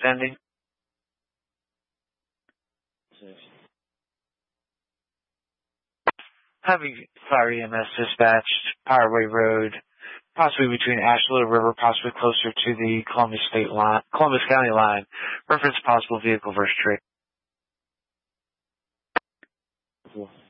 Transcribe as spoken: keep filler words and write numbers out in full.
sending. Having Fire E M S dispatched, Pireway Road, possibly between Asheville River, possibly closer to the Columbus State line, Columbus County line. Reference possible vehicle versus trade.